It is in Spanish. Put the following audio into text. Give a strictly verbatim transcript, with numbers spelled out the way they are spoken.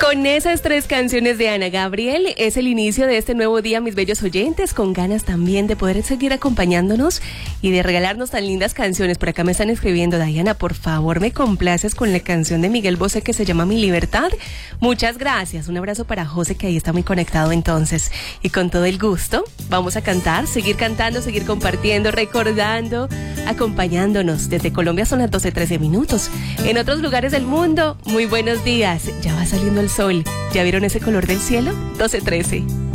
Con esas tres canciones de Ana Gabriel es el inicio de este nuevo día, mis bellos oyentes, con ganas también de poder seguir acompañándonos y de regalarnos tan lindas canciones. Por acá me están escribiendo: Diana, por favor me complaces con la canción de Miguel Bosé que se llama Mi Libertad. Muchas gracias, un abrazo para José, que ahí está muy conectado entonces. Y con todo el gusto vamos a cantar, seguir cantando, seguir compartiendo, recordando, acompañándonos. Desde Colombia son las doce trece minutos. En otros lugares del mundo, muy buenos días. Ya va saliendo el sol. ¿Ya vieron ese color del cielo? doce trece.